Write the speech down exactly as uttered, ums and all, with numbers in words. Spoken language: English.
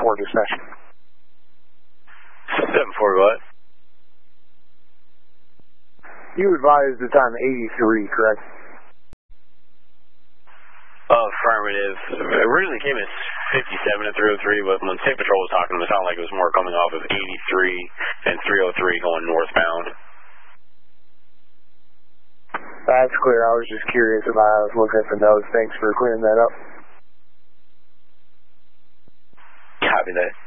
four dispatch. seven four what? You advised the time eighty-three, correct? Affirmative. It originally came as fifty-seven and three oh three, but when State Patrol was talking, it sounded like it was more coming off of eighty-three and three oh three going northbound. That's clear. I was just curious about I was looking at the notes. Thanks for clearing that up. Copy that.